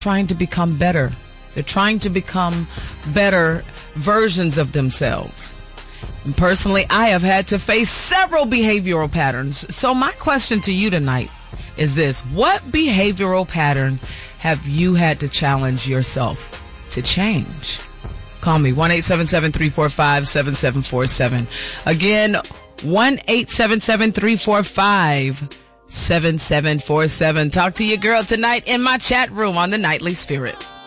trying to become better. They're trying to become better versions of themselves. And personally, I have had to face several behavioral patterns. So my question to you tonight is this: what behavioral pattern have you had to challenge yourself to change? Call me 1-877-345-7747. Again, 1-877-345-7747. Talk to your girl tonight in my chat room on the Nightly Spirit.